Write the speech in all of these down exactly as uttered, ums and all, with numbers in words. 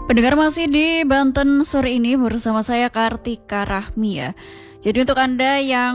Pendengar masih di Banten sore ini bersama saya Kartika Rahmi ya. Jadi untuk Anda yang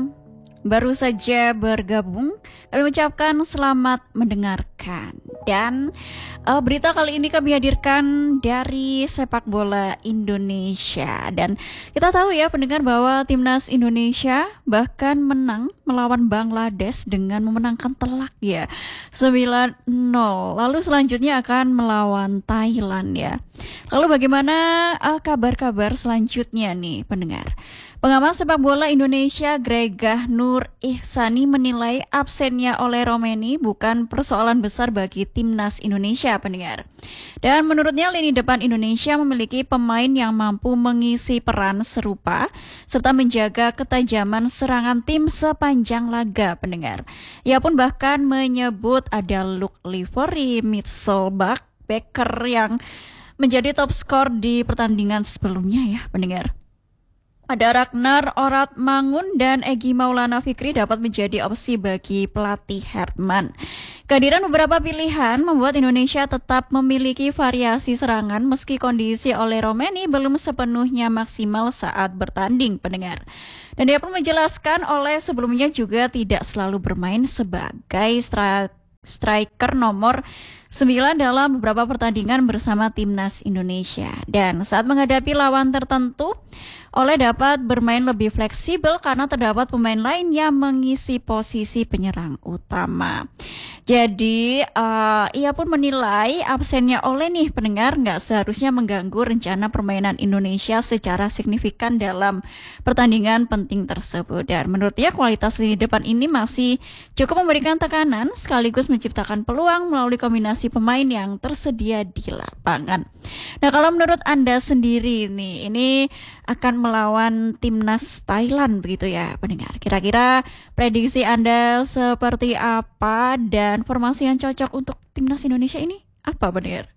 baru saja bergabung, kami ucapkan selamat mendengarkan. Dan uh, berita kali ini kami hadirkan dari sepak bola Indonesia. Dan kita tahu ya pendengar bahwa timnas Indonesia bahkan menang melawan Bangladesh dengan memenangkan telak ya sembilan nol. Lalu selanjutnya akan melawan Thailand ya. Lalu bagaimana uh, kabar-kabar selanjutnya nih pendengar? Pengamat sepak bola Indonesia Gregah Nur Ihsani menilai absennya oleh Romeni bukan persoalan besar bagi timnas Indonesia pendengar. Dan menurutnya lini depan Indonesia memiliki pemain yang mampu mengisi peran serupa serta menjaga ketajaman serangan tim sepanjang laga pendengar. Ia pun bahkan menyebut ada Luke Livery, Mitchell Baker yang menjadi top skor di pertandingan sebelumnya ya pendengar. Ada Ragnar Oratmangun dan Egy Maulana Fikri dapat menjadi opsi bagi pelatih Herman. Kehadiran beberapa pilihan membuat Indonesia tetap memiliki variasi serangan meski kondisi oleh Romeni belum sepenuhnya maksimal saat bertanding pendengar. Dan dia pun menjelaskan oleh sebelumnya juga tidak selalu bermain sebagai strategi striker nomor sembilan dalam beberapa pertandingan bersama timnas Indonesia. Dan saat menghadapi lawan tertentu, Oleh dapat bermain lebih fleksibel karena terdapat pemain lain yang mengisi posisi penyerang utama. Jadi uh, ia pun menilai absennya Oleh nih pendengar nggak seharusnya mengganggu rencana permainan Indonesia secara signifikan dalam pertandingan penting tersebut. Dan menurutnya kualitas lini depan ini masih cukup memberikan tekanan sekaligus menciptakan peluang melalui kombinasi pemain yang tersedia di lapangan. Nah kalau menurut Anda sendiri nih, ini akan melawan timnas Thailand begitu ya pendengar. Kira-kira prediksi Anda seperti apa dan formasi yang cocok untuk timnas Indonesia ini apa pendengar?